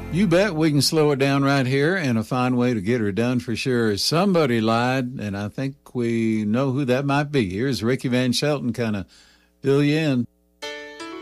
You bet we can slow it down right here, and a fine way to get her done for sure is somebody lied, and I think we know who that might be. Here's Ricky Van Shelton kind of fill you in.